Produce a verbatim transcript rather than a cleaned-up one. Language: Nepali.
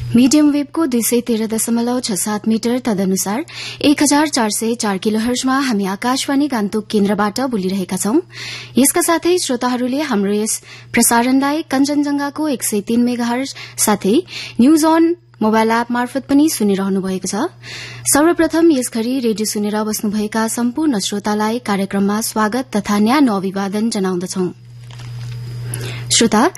मीडियम वेबको दुई सय तेह्र दशमलव छ सात मिटर तदनुसार एक हजार चार सय चार किलो हर्जमा हामी आकाशवाणी गान्तोक केन्द्रबाट बोलिरहेका छौं। यसका साथै श्रोताहरूले हाम्रो यस प्रसारणलाई कञ्चनजंघाको एक सय तीन मेगाहर्ज साथै न्यूज अन मोबाइल एप मार्फत पनि सुनिरहनु भएको छ। सर्वप्रथम यस घड़ी रेडियो सुनेर बस्नुभएका सम्पूर्ण श्रोतालाई कार्यक्रममा स्वागत तथा न्यानो अभिवादन जनाउँदछौं। श्रोता